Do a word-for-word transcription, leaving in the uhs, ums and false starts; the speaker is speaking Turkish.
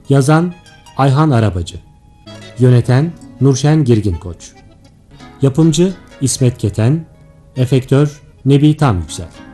Yazan Ayhan Arabacı. Yöneten Nurşen Girgin Koç. Yapımcı İsmet Keten. Efektör Nebi Tamyüksel.